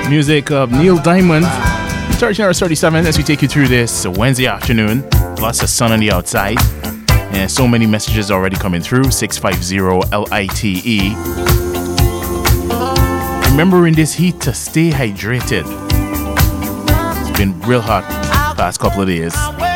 Music of Neil Diamond. 13 hours 37 as we take you through this Wednesday afternoon. Lots of sun on the outside. And so many messages already coming through. 650-LITE. Remembering this heat to stay hydrated. It's been real hot past couple of days.